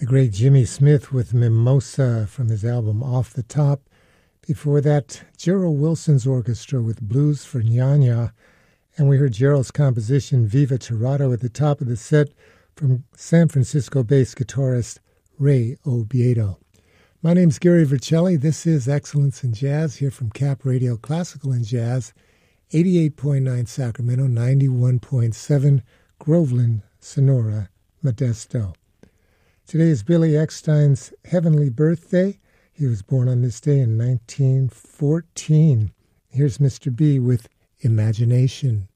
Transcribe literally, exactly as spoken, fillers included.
The great Jimmy Smith with Mimosa from his album Off the Top. Before that, Gerald Wilson's orchestra with Blues for Nyanya. And we heard Gerald's composition Viva Tirado at the top of the set from San Francisco-based guitarist Ray Oviedo. My name's Gary Vercelli. This is Excellence in Jazz here from Cap Radio Classical and Jazz, eighty-eight point nine Sacramento, ninety-one point seven Groveland, Sonora, Modesto. Today is Billy Eckstine's heavenly birthday. He was born on this day in nineteen fourteen. Here's Mister B with Imagination.